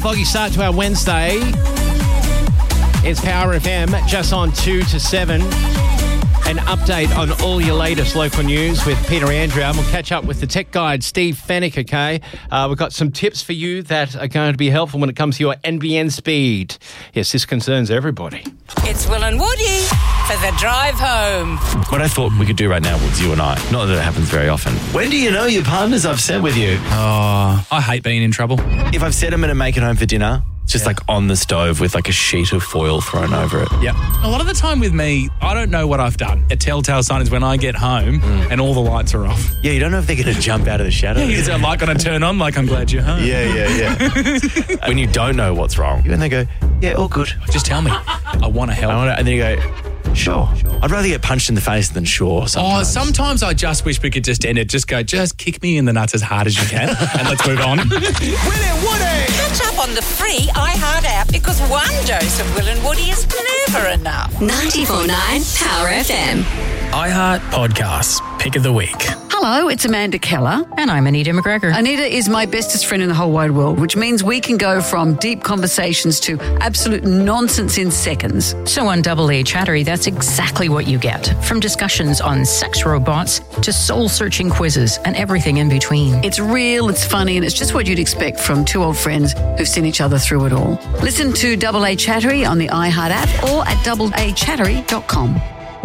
foggy start to our Wednesday. It's Power FM, just on 2 to 7. An update on all your latest local news with Peter Andrea. And we'll catch up with the tech guide, Steve Fennick, okay? We've got some tips for you that are going to be helpful when it comes to your NBN speed. Yes, this concerns everybody. It's Will and Woody for the drive home. What I thought we could do right now was you and I. Not that it happens very often. When do you know your partner's upset with you? Oh, I hate being in trouble. If I've said I'm going to make it home for dinner, it's just like on the stove with like a sheet of foil thrown over it. Yep. A lot of the time with me, I don't know what I've done. A telltale sign is when I get home and all the lights are off. Yeah, you don't know if they're going to jump out of the shadow. Yeah, is that light going to turn on? Like, I'm glad you're home. Yeah. When you don't know what's wrong, and they go, yeah, all good. Just tell me. I want to help. And then you go, sure. I'd rather get punched in the face than sure sometimes. Sometimes I just wish we could just end it. Just go, just kick me in the nuts as hard as you can and let's move on. Will and Woody! Catch up on the free iHeart app because one dose of Will and Woody is never enough. 94.9 Power FM. iHeart Podcasts, Pick of the Week. Hello, it's Amanda Keller. And I'm Anita McGregor. Anita is my bestest friend in the whole wide world, which means we can go from deep conversations to absolute nonsense in seconds. So on Double A Chattery, that's exactly what you get. From discussions on sex robots to soul-searching quizzes and everything in between. It's real, it's funny, and it's just what you'd expect from two old friends who've seen each other through it all. Listen to Double A Chattery on the iHeart app or at doubleachattery.com.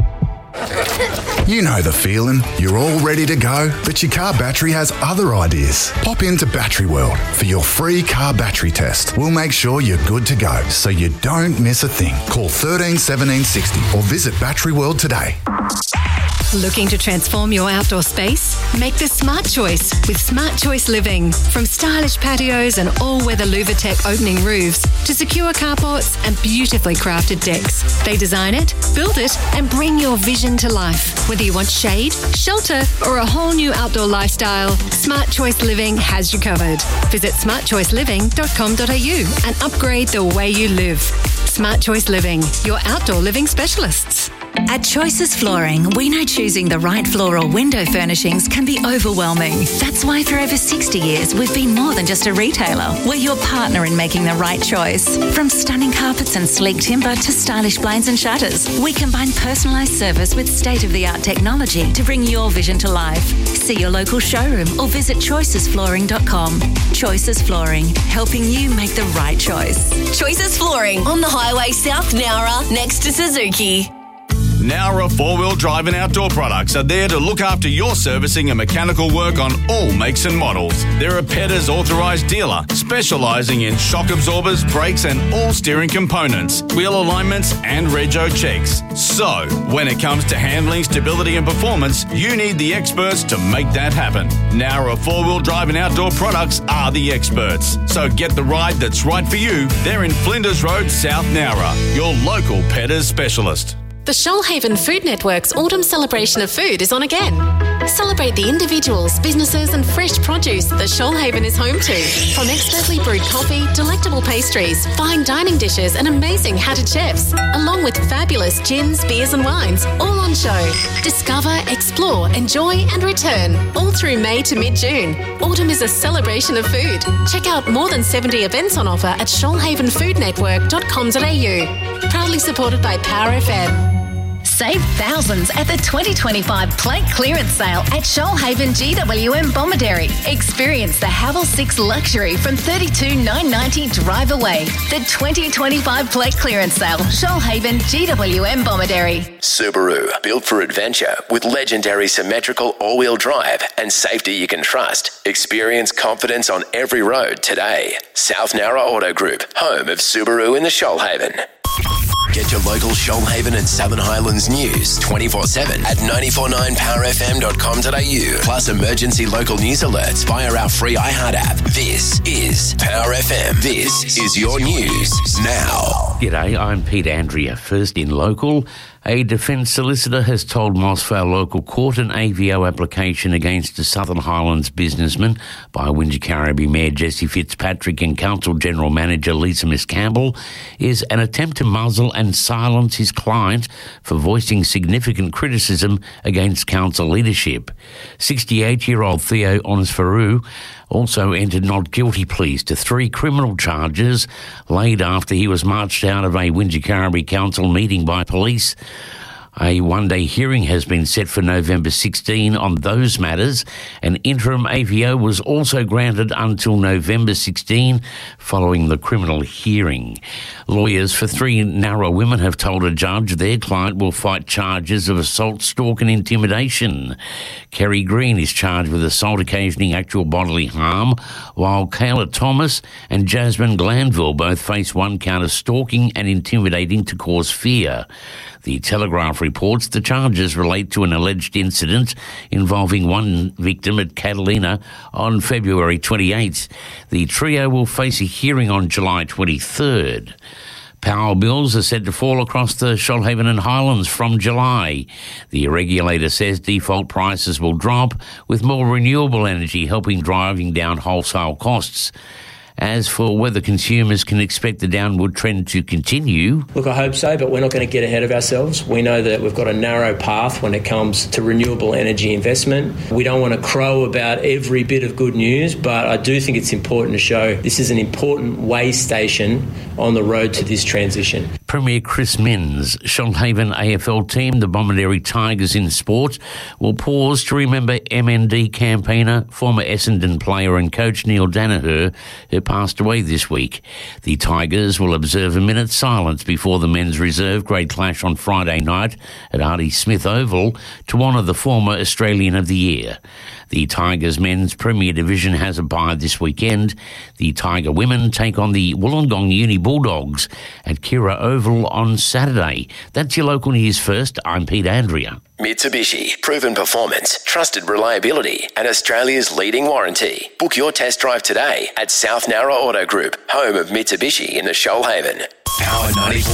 You know the feeling. You're all ready to go, but your car battery has other ideas. Pop into Battery World for your free car battery test. We'll make sure you're good to go so you don't miss a thing. Call 13 17 60 or visit Battery World today. Looking to transform your outdoor space? Make the smart choice with Smart Choice Living. From stylish patios and all-weather Luvatech opening roofs to secure carports and beautifully crafted decks. They design it, build it and bring your vision to life. Whether you want shade, shelter or a whole new outdoor lifestyle, Smart Choice Living has you covered. Visit smartchoiceliving.com.au and upgrade the way you live. Smart Choice Living, your outdoor living specialists. At Choices Flooring, we know choosing the right floor or window furnishings can be overwhelming. That's why for over 60 years, we've been more than just a retailer. We're your partner in making the right choice. From stunning carpets and sleek timber to stylish blinds and shutters, we combine personalised service with state-of-the-art technology to bring your vision to life. See your local showroom or visit choicesflooring.com. Choices Flooring, helping you make the right choice. Choices Flooring on the highway South Nowra next to Suzuki. Nowra four-wheel drive and outdoor products are there to look after your servicing and mechanical work on all makes and models. They're a Petters authorised dealer, specialising in shock absorbers, brakes and all steering components, wheel alignments and rego checks. So, when it comes to handling, stability and performance, you need the experts to make that happen. Nowra four-wheel drive and outdoor products are the experts. So get the ride that's right for you. They're in Flinders Road, South Nowra, your local Petters specialist. The Shoalhaven Food Network's Autumn Celebration of Food is on again. Celebrate the individuals, businesses and fresh produce that Shoalhaven is home to. From expertly brewed coffee, delectable pastries, fine dining dishes and amazing hatted chefs, along with fabulous gins, beers and wines, all on show. Discover, explore, enjoy and return, all through May to mid-June. Autumn is a celebration of food. Check out more than 70 events on offer at shoalhavenfoodnetwork.com.au. Proudly supported by Power FM. Save thousands at the 2025 plate clearance sale at Shoalhaven GWM Bomaderry. Experience the Havel 6 Luxury from $32,990 drive away. The 2025 plate clearance sale, Shoalhaven GWM Bomaderry. Subaru, built for adventure with legendary symmetrical all-wheel drive and safety you can trust. Experience confidence on every road today. South Nowra Auto Group, home of Subaru in the Shoalhaven. Get your local Shoalhaven and Southern Highlands news 24/7 at 949powerfm.com.au. Plus emergency local news alerts via our free iHeart app. This is Power FM. This is your news now. G'day, I'm Pete Andrea. First in local. A defence solicitor has told Mossvale local court an AVO application against a Southern Highlands businessman by Wingecarribee Mayor Jesse Fitzpatrick and Council General Manager Lisa Miss Campbell is an attempt to muzzle and silence his client for voicing significant criticism against council leadership. 68-year-old Theo Onisfaru also entered not guilty pleas to 3 criminal charges laid after he was marched out of a Wingecarribee Council meeting by police. A one-day hearing has been set for November 16 on those matters. An interim AVO was also granted until November 16 following the criminal hearing. Lawyers for 3 Narrow women have told a judge their client will fight charges of assault, stalk and intimidation. Kerry Green is charged with assault occasioning actual bodily harm, while Kayla Thomas and Jasmine Glanville both face 1 count of stalking and intimidating to cause fear. The Telegraph reports the charges relate to an alleged incident involving one victim at Catalina on February 28th. The trio will face a hearing on July 23rd. Power bills are said to fall across the Shoalhaven and Highlands from July. The regulator says default prices will drop, with more renewable energy helping driving down wholesale costs. As for whether consumers can expect the downward trend to continue... Look, I hope so, but we're not going to get ahead of ourselves. We know that we've got a narrow path when it comes to renewable energy investment. We don't want to crow about every bit of good news, but I do think it's important to show this is an important way station on the road to this transition. Premier Chris Minns, Shoalhaven AFL team, the Bomaderry Tigers in sport, will pause to remember MND campaigner, former Essendon player and coach Neil Danaher, who passed away this week. The Tigers will observe a minute's silence before the men's reserve grade clash on Friday night at Artie Smith Oval to honour the former Australian of the Year. The Tigers men's Premier Division has a bye this weekend. The Tiger women take on the Wollongong Uni Bulldogs at Kira Oval on Saturday. That's your local news first. I'm Pete Andrea. Mitsubishi, proven performance, trusted reliability, and Australia's leading warranty. Book your test drive today at South Narra Auto Group, home of Mitsubishi in the Shoalhaven. Power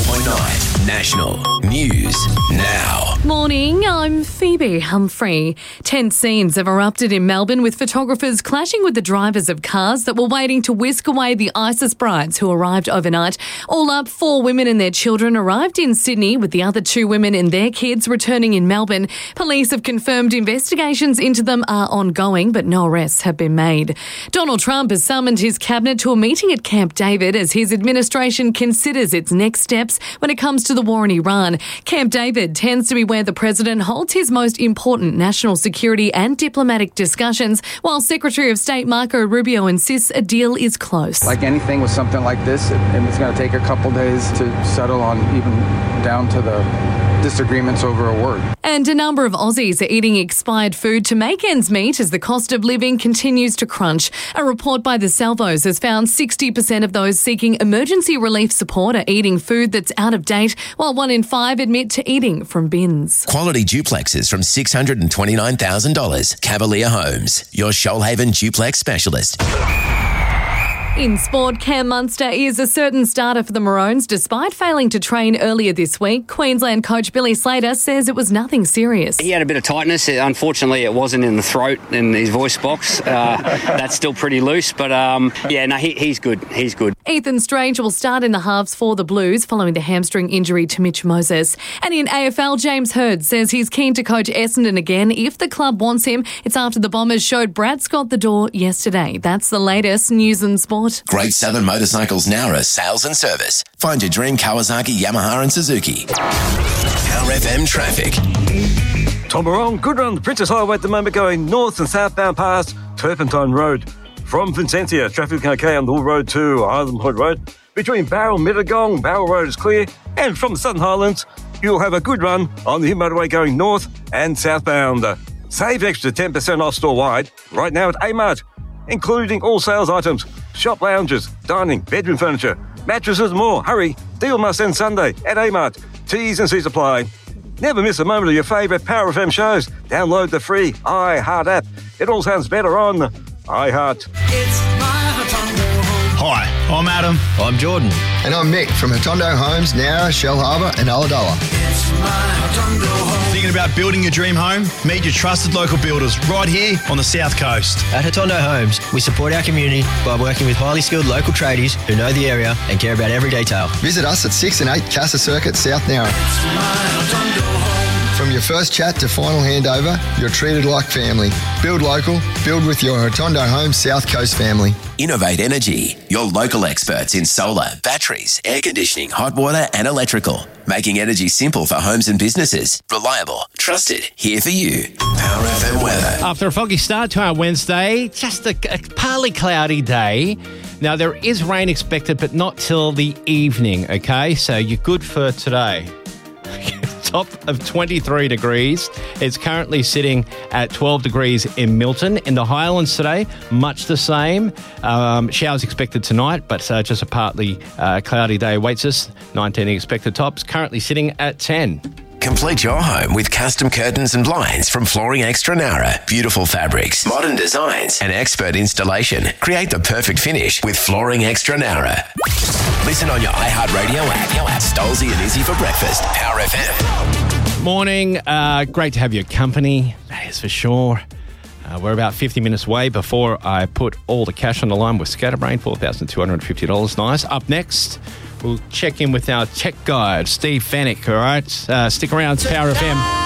94.9 National News Now. Morning, I'm Phoebe Humphrey. Tense scenes have erupted in Melbourne with photographers clashing with the drivers of cars that were waiting to whisk away the ISIS brides who arrived overnight. All up, 4 women and their children arrived in Sydney, with the other 2 women and their kids returning in Melbourne. Police have confirmed investigations into them are ongoing, but no arrests have been made. Donald Trump has summoned his cabinet to a meeting at Camp David as his administration considers its next steps when it comes to the war in Iran. Camp David tends to be where the president holds his most important national security and diplomatic discussions, while Secretary of State Marco Rubio insists a deal is close. Like anything with something like this, it's going to take a couple days to settle on, even down to the disagreements over a word. And a number of Aussies are eating expired food to make ends meet as the cost of living continues to crunch. A report by the Salvos has found 60% of those seeking emergency relief support are eating food that's out of date, while 1 in 5 admit to eating from bins. Quality duplexes from $629,000. Cavalier Homes, your Shoalhaven duplex specialist. In sport, Cam Munster is a certain starter for the Maroons despite failing to train earlier this week. Queensland coach Billy Slater says it was nothing serious. He had a bit of tightness. Unfortunately, it wasn't in the throat, in his voice box. That's still pretty loose, but he's good. He's good. Ethan Strange will start in the halves for the Blues following the hamstring injury to Mitch Moses. And in AFL, James Hird says he's keen to coach Essendon again if the club wants him. It's after the Bombers showed Brad Scott the door yesterday. That's the latest news and sport. Great Southern Motorcycles Nowra sales and service. Find your dream Kawasaki, Yamaha and Suzuki. Power FM traffic. Tom Morong, good run the Princess Highway at the moment, going north and southbound past Turpentine Road. From Vincentia, traffic okay on the road to Island Point Road. Between Barrel and Mittagong, Barrel Road is clear. And from the Southern Highlands, you'll have a good run on the motorway going north and southbound. Save extra 10% off store-wide right now at Amart, including all sales items, shop lounges, dining, bedroom furniture, mattresses and more. Hurry, deal must end Sunday at Amart. T's and C's apply. Never miss a moment of your favourite Power FM shows. Download the free iHeart app. It all sounds better on iHeart. Hi, I'm Adam. I'm Jordan. And I'm Mick from Hotondo Homes, Nowra, Shellharbour and Ulladulla. Thinking about building your dream home? Meet your trusted local builders right here on the South Coast. At Hotondo Homes, we support our community by working with highly skilled local tradies who know the area and care about every detail. Visit us at 6 and 8 Casa Circuit, South Nowra. From your first chat to final handover, you're treated like family. Build local, build with your Hotondo Homes South Coast family. Innovate Energy, your local experts in solar, batteries, air conditioning, hot water and electrical. Making energy simple for homes and businesses. Reliable, trusted, here for you. Power FM weather. After a foggy start to our Wednesday, just a partly cloudy day. Now, there is rain expected, but not till the evening, okay? So you're good for today. Top of 23 degrees. It's currently sitting at 12 degrees in Milton. In the Highlands today, much the same. Showers expected tonight, but just a partly cloudy day awaits us. 19 expected tops, currently sitting at 10. Complete your home with custom curtains and blinds from Flooring Extra Nara. Beautiful fabrics, modern designs, and expert installation. Create the perfect finish with Flooring Extra Nara. Listen on your iHeartRadio app. Stolzy and Izzy for breakfast. Power FM. Morning. Great to have your company. That is for sure. We're about 50 minutes away before I put all the cash on the line with Scatterbrain, $4,250. Nice. Up next, we'll check in with our tech guide, Steve Fennick, all right? Stick around, it's Power FM.